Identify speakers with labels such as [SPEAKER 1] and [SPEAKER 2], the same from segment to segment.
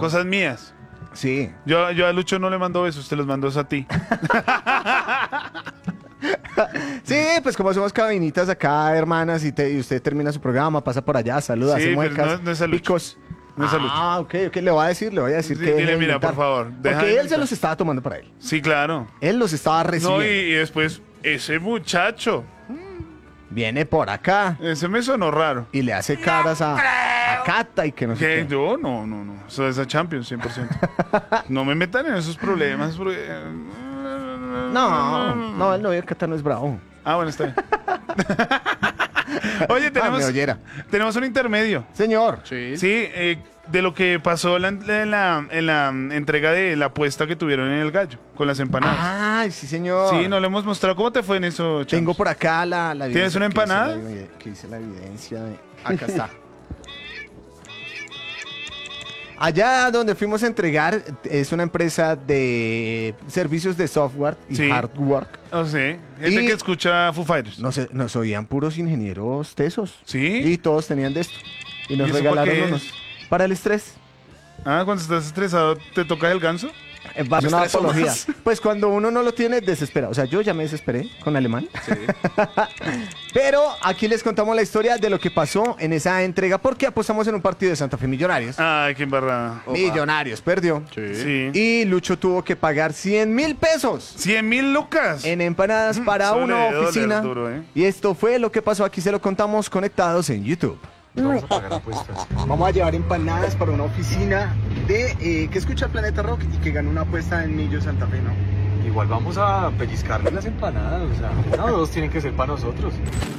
[SPEAKER 1] Cosas mías.
[SPEAKER 2] Sí.
[SPEAKER 1] Yo a Lucho no le mando besos, te los mando a ti.
[SPEAKER 2] Sí, pues como somos cabinitas acá, hermanas, y usted termina su programa, pasa por allá, saluda,
[SPEAKER 1] Sí,
[SPEAKER 2] hace
[SPEAKER 1] pero
[SPEAKER 2] muecas,
[SPEAKER 1] no es a Lucho.
[SPEAKER 2] picos.
[SPEAKER 1] No es a Lucho.
[SPEAKER 2] Ok, le voy a decir que
[SPEAKER 1] Dile,
[SPEAKER 2] deje de
[SPEAKER 1] mira,
[SPEAKER 2] inventar.
[SPEAKER 1] por favor, deja
[SPEAKER 2] Porque
[SPEAKER 1] de
[SPEAKER 2] él se
[SPEAKER 1] inventar.
[SPEAKER 2] los estaba tomando para él.
[SPEAKER 1] Sí, claro.
[SPEAKER 2] Él los estaba
[SPEAKER 1] No,
[SPEAKER 2] recibiendo.
[SPEAKER 1] y después, ese muchacho,
[SPEAKER 2] Viene por acá
[SPEAKER 1] ese me sonó raro.
[SPEAKER 2] y le hace caras a Cata y que no sé
[SPEAKER 1] ¿Qué?
[SPEAKER 2] qué.
[SPEAKER 1] Yo, no. Eso es a Champions, 100%. No me metan en esos problemas.
[SPEAKER 2] No, el novio de Cata no es bravo.
[SPEAKER 1] Ah, bueno, está bien. Oye,
[SPEAKER 2] me oyera.
[SPEAKER 1] tenemos un intermedio.
[SPEAKER 2] Señor.
[SPEAKER 1] Sí, de lo que pasó en la entrega de la apuesta que tuvieron en el gallo, con las empanadas.
[SPEAKER 2] Ay, sí, señor.
[SPEAKER 1] Sí, no le hemos mostrado. ¿Cómo te fue en eso, Chams?
[SPEAKER 2] Tengo por acá la evidencia.
[SPEAKER 1] ¿Tienes una empanada?
[SPEAKER 2] Que hice la evidencia de... Acá está. Allá donde fuimos a entregar es una empresa de servicios de software y
[SPEAKER 1] Sí.
[SPEAKER 2] hardware.
[SPEAKER 1] No sé, gente
[SPEAKER 2] Y-
[SPEAKER 1] que escucha Foo Fighters.
[SPEAKER 2] Nos oían puros ingenieros tesos.
[SPEAKER 1] ¿Sí?
[SPEAKER 2] Y todos tenían de esto. Y nos
[SPEAKER 1] ¿Y eso
[SPEAKER 2] regalaron
[SPEAKER 1] para qué
[SPEAKER 2] unos.
[SPEAKER 1] es?
[SPEAKER 2] Para el estrés.
[SPEAKER 1] Ah, cuando estás estresado, ¿te tocas el ganso?
[SPEAKER 2] Va a ser una
[SPEAKER 1] estreso
[SPEAKER 2] apología.
[SPEAKER 1] más.
[SPEAKER 2] Pues cuando uno no lo tiene, desespera. O sea, yo ya me desesperé con alemán. Pero aquí les contamos la historia de lo que pasó en esa entrega porque apostamos en un partido de Santa Fe Millonarios.
[SPEAKER 1] Ay, qué embarrada.
[SPEAKER 2] Millonarios, perdió.
[SPEAKER 1] Sí.
[SPEAKER 2] Y Lucho tuvo que pagar 100.000 pesos
[SPEAKER 1] 100.000 lucas.
[SPEAKER 2] en empanadas para
[SPEAKER 1] eso
[SPEAKER 2] una
[SPEAKER 1] le debe doler
[SPEAKER 2] oficina.
[SPEAKER 1] duro, ¿eh?
[SPEAKER 2] Y esto fue lo que pasó. Aquí se lo contamos conectados en YouTube. Vamos a llevar empanadas para una oficina de que escucha Planeta Rock y que ganó una apuesta en Millo Santa Fe, ¿no?
[SPEAKER 3] Igual vamos a pellizcarle las empanadas, o sea, no, dos tienen que ser para nosotros.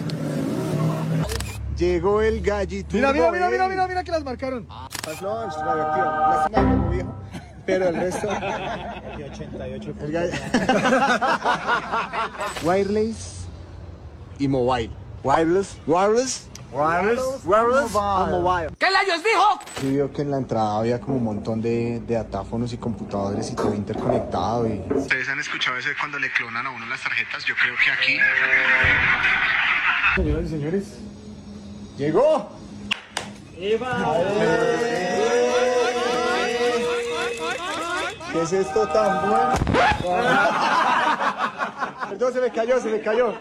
[SPEAKER 2] Llegó el gallito.
[SPEAKER 4] Mira que las marcaron.
[SPEAKER 2] Fast launch, radioactivo. Lástima que como viejo, pero el resto.
[SPEAKER 4] 88.
[SPEAKER 2] El gallo. Wireless y mobile. Wireless and mobile.
[SPEAKER 5] ¿Qué layos dijo?
[SPEAKER 2] Sí vio que en la entrada había como un montón de datáfonos y computadores y todo interconectado y...
[SPEAKER 6] Ustedes han escuchado eso de cuando le clonan a uno las tarjetas. Yo creo que aquí...
[SPEAKER 2] Señoras y señores, llegó. ¿Qué es esto tan bueno? Perdón, se me cayó.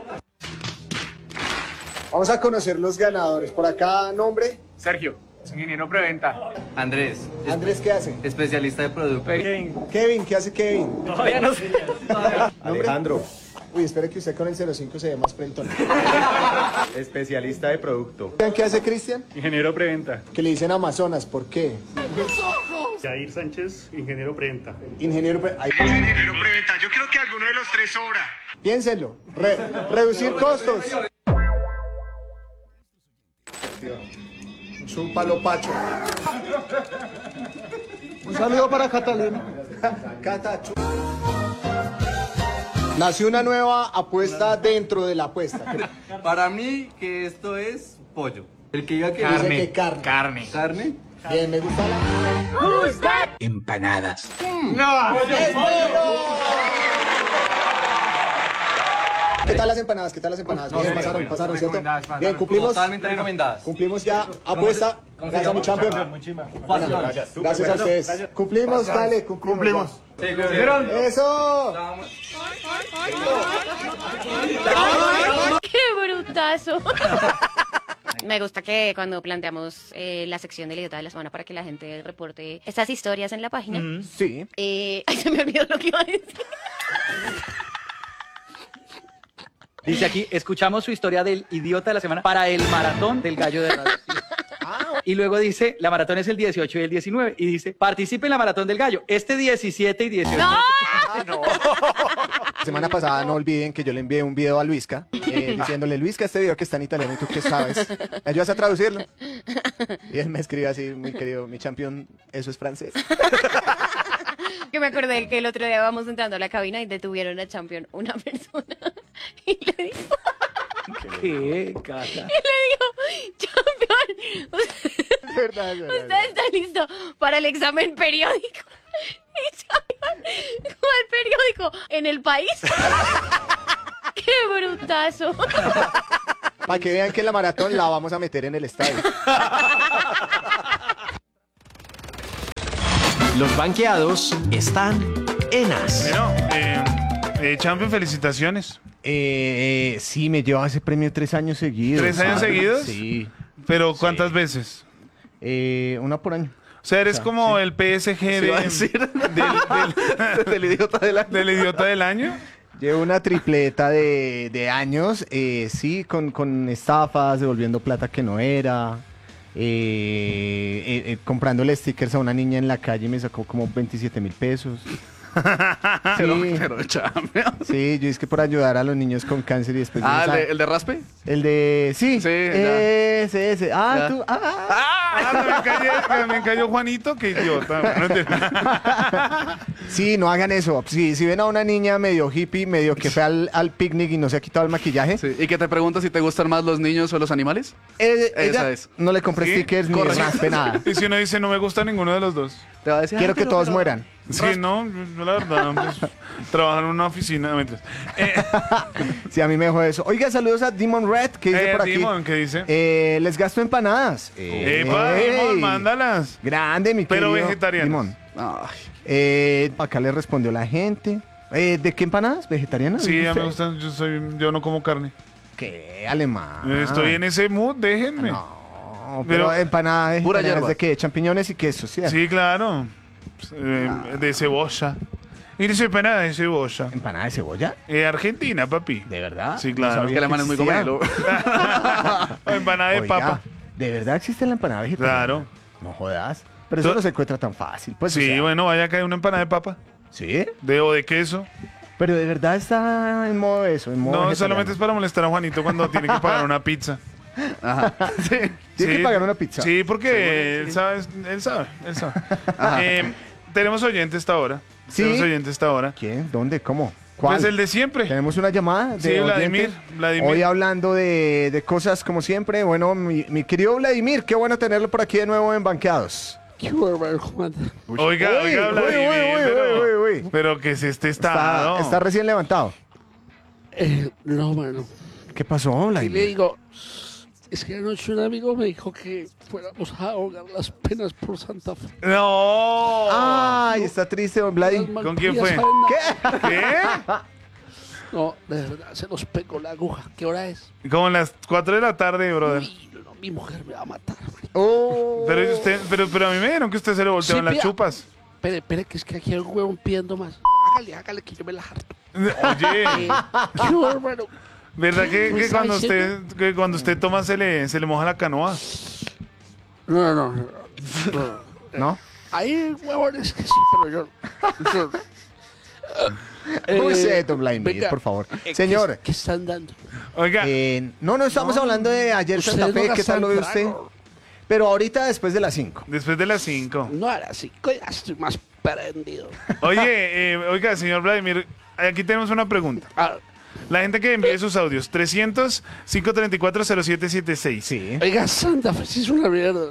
[SPEAKER 2] Vamos a conocer los ganadores. Por acá, nombre.
[SPEAKER 7] Sergio, es ingeniero preventa.
[SPEAKER 3] Andrés,
[SPEAKER 2] Andrés, ¿qué hace?
[SPEAKER 3] especialista de producto.
[SPEAKER 2] Kevin, ¿qué hace Kevin?
[SPEAKER 7] Todavía no sé.
[SPEAKER 2] Alejandro. Uy, espere que usted con el 05 se ve más prentón.
[SPEAKER 3] Especialista de producto.
[SPEAKER 2] ¿Qué hace Cristian?
[SPEAKER 7] Ingeniero preventa.
[SPEAKER 2] Que le dicen Amazonas, ¿por qué?
[SPEAKER 8] Jair Sánchez, ingeniero preventa.
[SPEAKER 2] Ingeniero... Ahí.
[SPEAKER 6] Ingeniero preventa. Yo creo que alguno de los tres sobra.
[SPEAKER 2] Piénsenlo. Reducir costos. Es un palo pacho.
[SPEAKER 4] Un saludo para Catalina.
[SPEAKER 2] Catacho. Nació una nueva apuesta dentro de la apuesta.
[SPEAKER 3] Para mí que esto es pollo. El que diga que
[SPEAKER 2] Dice que carne.
[SPEAKER 3] carne.
[SPEAKER 2] Bien, me gusta la...
[SPEAKER 5] Empanadas.
[SPEAKER 2] ¿Qué tal las empanadas? Bien, pasaron, ¿cierto? Bien, cumplimos.
[SPEAKER 3] Totalmente recomendadas.
[SPEAKER 2] Cumplimos ya. Apuesta. Gracias a mi champion. Gracias a ustedes. Cumplimos, dale, cumplimos. ¡Eso!
[SPEAKER 9] ¡Qué brutazo! Me gusta que cuando planteamos la sección del idiota de la semana para que la gente reporte estas historias en la página.
[SPEAKER 2] Sí.
[SPEAKER 9] Ay, se me olvidó lo que iba a decir.
[SPEAKER 7] Dice aquí, escuchamos su historia del idiota de la semana para el maratón del gallo de radio. Y luego dice, la maratón es el 18 y el 19. Y dice, participe en la maratón del gallo, este 17 y 18.
[SPEAKER 9] ¡No!
[SPEAKER 2] Semana pasada no olviden que yo le envié un video a Luisca diciéndole, Luisca, este video que está en italiano y tú qué sabes, ¿me ayudas a traducirlo? Y él me escribe así, muy querido, mi champion, eso es francés.
[SPEAKER 9] Que me acordé que el otro día íbamos entrando a la cabina y detuvieron a Champion una persona y le dijo,
[SPEAKER 7] ¿Qué, Cata?
[SPEAKER 9] Champion, usted está listo para el examen periódico. Y Champion, ¿cuál periódico? ¿En el país? ¡Qué brutazo!
[SPEAKER 2] Para que vean que la maratón la vamos a meter en el estadio.
[SPEAKER 5] Los banqueados están en As.
[SPEAKER 1] Bueno, Champion, felicitaciones.
[SPEAKER 2] Sí, me lleva ese premio 3 años seguidos.
[SPEAKER 1] ¿3 años
[SPEAKER 2] ¿sabes?
[SPEAKER 1] seguidos?
[SPEAKER 2] Sí.
[SPEAKER 1] ¿Pero cuántas veces?
[SPEAKER 2] Una por año.
[SPEAKER 1] O sea, eres
[SPEAKER 2] O sea,
[SPEAKER 1] como
[SPEAKER 2] sí.
[SPEAKER 1] el PSG
[SPEAKER 2] iba a decir.
[SPEAKER 1] del
[SPEAKER 2] idiota del año.
[SPEAKER 1] del idiota del año.
[SPEAKER 2] Llevo una tripleta de años, sí, con estafas, devolviendo plata que no era, comprándole stickers a una niña en la calle y me sacó como 27.000 pesos.
[SPEAKER 10] Pero Champion.
[SPEAKER 2] Sí, yo es que por ayudar a los niños con cáncer y después...
[SPEAKER 10] Ah, ¿el de raspe?
[SPEAKER 2] El de... Sí,
[SPEAKER 10] Sí,
[SPEAKER 2] ese. Ah,
[SPEAKER 10] Ya.
[SPEAKER 2] tú...
[SPEAKER 1] Me cayó Juanito, qué idiota. Bueno,
[SPEAKER 2] Sí, no hagan eso. Si ven a una niña medio hippie, medio que fue al picnic y no se ha quitado el maquillaje,
[SPEAKER 10] Sí. ¿Y que te pregunta si te gustan más los niños o los animales?
[SPEAKER 2] ella
[SPEAKER 10] Esa es.
[SPEAKER 2] no le compré
[SPEAKER 1] Sí,
[SPEAKER 2] stickers ni
[SPEAKER 10] correcto.
[SPEAKER 2] raspe nada.
[SPEAKER 1] Y si uno dice, no me gusta ninguno de los dos.
[SPEAKER 10] Te va a decir,
[SPEAKER 2] Quiero que todos mueran.
[SPEAKER 1] Sí, no, yo la verdad, pues, trabajar en una oficina. No, mentiras.
[SPEAKER 2] Sí, a mí me dejó eso. Oiga, saludos a Demon Red, que dice por aquí.
[SPEAKER 1] Demon, ¿qué dice?
[SPEAKER 2] Les gasto empanadas.
[SPEAKER 1] Epa,
[SPEAKER 2] ¡Ey!
[SPEAKER 1] Demon, mándalas.
[SPEAKER 2] Grande, mi
[SPEAKER 1] Pero
[SPEAKER 2] querido
[SPEAKER 1] vegetarianas.
[SPEAKER 2] Demon.
[SPEAKER 10] Ay,
[SPEAKER 2] Acá le respondió la gente. ¿De qué empanadas? ¿Vegetarianas?
[SPEAKER 1] Sí, ya me
[SPEAKER 2] ¿Usted?
[SPEAKER 1] gustan, yo no como carne.
[SPEAKER 2] ¿Qué? Alemán.
[SPEAKER 1] Estoy en ese mood, déjenme.
[SPEAKER 2] No, pero
[SPEAKER 1] Pero-
[SPEAKER 2] empanadas
[SPEAKER 10] Pura
[SPEAKER 2] vegetarianas
[SPEAKER 10] hierba.
[SPEAKER 2] de qué? Champiñones y queso, ¿sí?
[SPEAKER 1] Sí, claro. De cebolla. Y dice empanada de cebolla.
[SPEAKER 2] ¿Empanada de cebolla?
[SPEAKER 1] Argentina, papi.
[SPEAKER 2] ¿De verdad?
[SPEAKER 1] Sí,
[SPEAKER 2] No
[SPEAKER 1] claro.
[SPEAKER 2] sabía
[SPEAKER 10] que el alemán es muy
[SPEAKER 2] existía.
[SPEAKER 10] comelo.
[SPEAKER 1] O empanada de
[SPEAKER 2] Oiga,
[SPEAKER 1] papa.
[SPEAKER 2] ¿de verdad existe la empanada vegetariana?
[SPEAKER 1] Claro.
[SPEAKER 2] No jodas. Pero eso
[SPEAKER 1] Tú-
[SPEAKER 2] no se encuentra tan fácil. Pues, o
[SPEAKER 1] Sí,
[SPEAKER 2] sea,
[SPEAKER 1] bueno, vaya que hay una empanada de papa.
[SPEAKER 2] ¿Sí?
[SPEAKER 1] O de queso.
[SPEAKER 2] Pero de verdad está en modo eso, en modo
[SPEAKER 1] No,
[SPEAKER 2] vegetariano.
[SPEAKER 1] solamente es para molestar a Juanito cuando tiene que pagar una pizza.
[SPEAKER 10] Ajá. Sí.
[SPEAKER 2] Tiene
[SPEAKER 1] Sí,
[SPEAKER 2] que pagar una pizza.
[SPEAKER 1] Sí, porque él sabe. Tenemos oyente esta hora.
[SPEAKER 2] ¿Sí?
[SPEAKER 1] Tenemos oyente esta hora.
[SPEAKER 2] ¿Quién? ¿Dónde? ¿Cómo? ¿Cuál?
[SPEAKER 1] Pues el de siempre.
[SPEAKER 2] Tenemos una llamada de
[SPEAKER 1] Sí, Vladimir,
[SPEAKER 2] oyente.
[SPEAKER 1] Vladimir.
[SPEAKER 2] Hoy hablando de cosas como siempre. Bueno, mi querido Vladimir, qué bueno tenerlo por aquí de nuevo en Banqueados.
[SPEAKER 1] Oiga, Vladimir. Pero que es este estado.
[SPEAKER 2] Está recién levantado.
[SPEAKER 11] No, mano.
[SPEAKER 2] ¿Qué pasó,
[SPEAKER 11] Y le
[SPEAKER 2] Vladimir?
[SPEAKER 11] digo, es que anoche un amigo me dijo que fuéramos a ahogar las penas por Santa Fe.
[SPEAKER 1] No.
[SPEAKER 2] Ay, está triste, don Vladimir.
[SPEAKER 11] Las
[SPEAKER 1] ¿Con quién
[SPEAKER 11] malparidas
[SPEAKER 1] fue?
[SPEAKER 11] saben nada.
[SPEAKER 1] ¿Qué?
[SPEAKER 11] No, de verdad, se los pegó la aguja. ¿Qué hora es?
[SPEAKER 1] Como en las 4 de la tarde, brother.
[SPEAKER 11] Uy, no, mi mujer me va a matar.
[SPEAKER 2] Oh.
[SPEAKER 1] Pero a mí me dijeron que usted se le voltearon
[SPEAKER 11] Sí,
[SPEAKER 1] las
[SPEAKER 11] pida.
[SPEAKER 1] chupas.
[SPEAKER 11] Espere, que es que aquí hay un huevón pidiendo más. Hágale, que yo me la harto.
[SPEAKER 1] Oye,
[SPEAKER 11] Qué bárbaro.
[SPEAKER 1] ¿verdad que
[SPEAKER 11] ¿Me está
[SPEAKER 1] cuando usted toma se le moja la canoa?
[SPEAKER 11] No.
[SPEAKER 2] ¿No?
[SPEAKER 11] Hay huevones que sí, pero yo no.
[SPEAKER 2] Muy serio, Vladimir,
[SPEAKER 11] venga,
[SPEAKER 2] por favor. Señor,
[SPEAKER 11] ¿Qué están dando?
[SPEAKER 1] Oiga,
[SPEAKER 2] no estamos hablando de ayer
[SPEAKER 11] Ustedes
[SPEAKER 2] Santa Fe,
[SPEAKER 11] no
[SPEAKER 2] ¿qué tal lo ve
[SPEAKER 11] gastan
[SPEAKER 2] usted?
[SPEAKER 11] trago.
[SPEAKER 2] Pero ahorita después de las 5.
[SPEAKER 1] después de las 5.
[SPEAKER 11] No era así, ya estoy más prendido.
[SPEAKER 1] Oye, oiga, señor Vladimir, aquí tenemos una pregunta.
[SPEAKER 11] Ah,
[SPEAKER 1] La gente que envíe sus audios, 300-534-0776.
[SPEAKER 2] Sí.
[SPEAKER 11] oiga, Santa Fe sí es una mierda.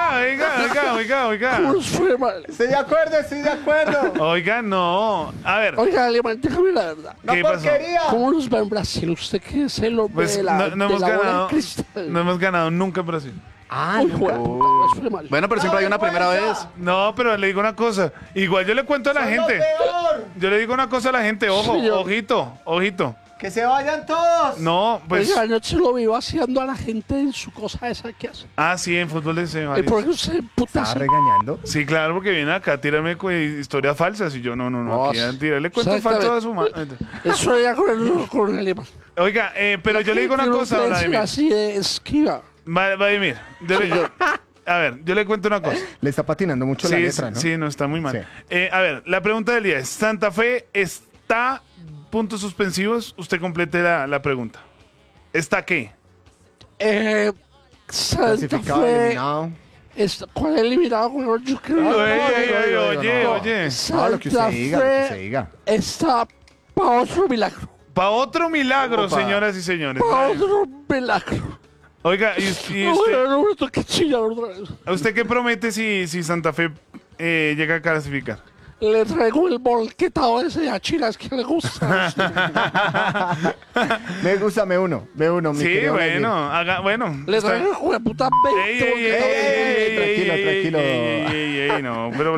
[SPEAKER 1] Oiga.
[SPEAKER 11] ¿Cómo nos fue mal?
[SPEAKER 2] Estoy de acuerdo.
[SPEAKER 1] Oiga, no. A ver,
[SPEAKER 11] Oiga, Alemán, déjame la verdad.
[SPEAKER 1] ¿qué pasó?
[SPEAKER 11] ¿Cómo nos va en Brasil? ¿Usted qué es el hombre
[SPEAKER 1] Pues
[SPEAKER 11] de la,
[SPEAKER 1] no
[SPEAKER 11] de
[SPEAKER 1] hemos
[SPEAKER 11] la bola de
[SPEAKER 1] ganado.
[SPEAKER 11] cristal?
[SPEAKER 1] No hemos ganado nunca en Brasil.
[SPEAKER 2] Ah,
[SPEAKER 11] Uy, juega, puta, nos fue mal.
[SPEAKER 10] Bueno, pero siempre hay una primera vez.
[SPEAKER 1] No, pero le digo una cosa. Igual yo le cuento a la gente. Yo le digo una cosa a la gente. Ojo,
[SPEAKER 11] Sí, yo-
[SPEAKER 1] ojito.
[SPEAKER 2] que se vayan todos.
[SPEAKER 1] No, pues.
[SPEAKER 11] Oiga, anoche lo vivo haciendo a la gente en su cosa esa que hace.
[SPEAKER 1] Ah, sí, en fútbol de
[SPEAKER 11] ¿Y
[SPEAKER 1] Sevilla.
[SPEAKER 11] por qué usted puta
[SPEAKER 2] ¿Está
[SPEAKER 11] se-
[SPEAKER 2] regañando?
[SPEAKER 1] Sí, claro, porque viene acá a tirarme historias falsas y yo no.
[SPEAKER 2] No,
[SPEAKER 1] Aquí a tirarle cuentos
[SPEAKER 11] exactamente.
[SPEAKER 1] falsos a su madre.
[SPEAKER 11] Eso ya con el Alemán.
[SPEAKER 1] Oiga, pero yo le digo una
[SPEAKER 11] No
[SPEAKER 1] cosa,
[SPEAKER 11] puede ser
[SPEAKER 1] Vladimir.
[SPEAKER 11] así de esquiva.
[SPEAKER 1] Vladimir, a ver, yo le cuento una cosa.
[SPEAKER 2] Le está patinando mucho la letra, ¿no?
[SPEAKER 1] Sí, no, está muy mal.
[SPEAKER 2] Sí.
[SPEAKER 1] A ver, la pregunta del día es, ¿Santa Fe está puntos suspensivos? Usted complete la pregunta. ¿Está qué?
[SPEAKER 11] Santa
[SPEAKER 2] Clasificado,
[SPEAKER 11] Fe.
[SPEAKER 2] eliminado.
[SPEAKER 11] ¿Cuál eliminado, weón? Yo creo
[SPEAKER 1] Oye.
[SPEAKER 2] No, lo que usted diga, lo que usted diga.
[SPEAKER 11] Está para otro milagro.
[SPEAKER 1] Para otro milagro,
[SPEAKER 2] Opa.
[SPEAKER 1] señoras y señores.
[SPEAKER 11] Para otro milagro.
[SPEAKER 1] Oiga, ¿y
[SPEAKER 11] No,
[SPEAKER 1] usted,
[SPEAKER 11] no me toque chillar otra vez.
[SPEAKER 1] usted qué promete si Santa Fe llega a clasificar?
[SPEAKER 11] Le traigo el bolquetado ese de achiras que le gusta.
[SPEAKER 2] Me gusta, me uno. Mi
[SPEAKER 1] Sí,
[SPEAKER 2] querido Vladimir.
[SPEAKER 1] bueno.
[SPEAKER 11] Le
[SPEAKER 1] está-
[SPEAKER 11] traigo el hijo de puta
[SPEAKER 1] Ey,
[SPEAKER 11] 20
[SPEAKER 1] ey, ey, ey,
[SPEAKER 2] Tranquilo,
[SPEAKER 1] ey,
[SPEAKER 2] tranquilo.
[SPEAKER 1] ey, no, pero